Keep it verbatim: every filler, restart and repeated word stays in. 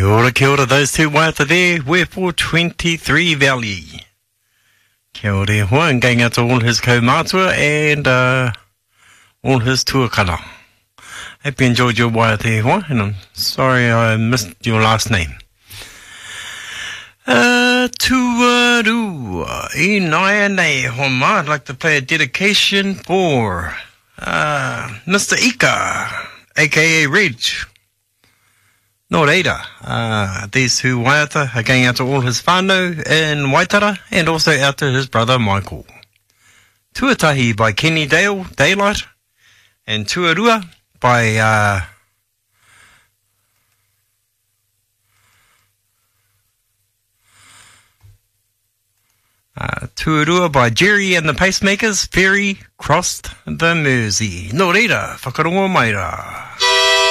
ora, kia ora, those two waiata there, we're for twenty-three Valley. Kia ora e hoa, and going out to all his kaumātua and uh, all his tuakara. Hope you enjoyed your waiata e hoa, and I'm sorry I missed your last name. Uh, tuaru, e nai nei, homa, I'd like to play a dedication for uh, Mister Ika, aka Reg. Nō reira, uh, these two waiata are going out to all his whānau in Waitara and also out to his brother Michael. Tuatahi by Kenny Dale, Daylight, and Tuarua by uh, uh, Tuarua by Jerry and the Pacemakers, Ferry crossed the Mersey. Nō reira, whakarongo mai rā.